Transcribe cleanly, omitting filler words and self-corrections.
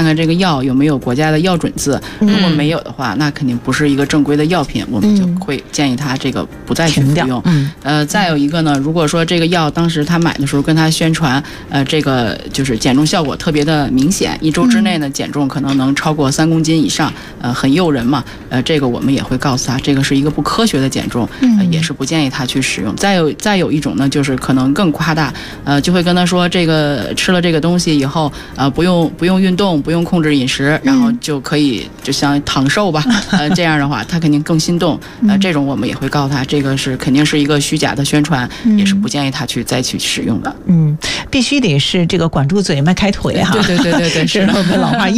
看看这个药有没有国家的药准字，如果没有的话，那肯定不是一个正规的药品，我们就会建议他这个不再去服用。再有一个呢，如果说这个药当时他买的时候跟他宣传，这个就是减重效果特别的明显，1周之内呢减重可能能超过3公斤以上，很诱人嘛，这个我们也会告诉他，这个是一个不科学的减重，也是不建议他去使用。再有一种呢，就是可能更夸大，就会跟他说这个吃了这个东西以后，不用运动，不用控制饮食，然后就可以就像躺瘦吧，这样的话他肯定更心动，这种我们也会告诉他，这个是肯定是一个虚假的宣传，也是不建议他再去使用的。 必须得是这个管住嘴迈开腿哈。 对， 是我们老话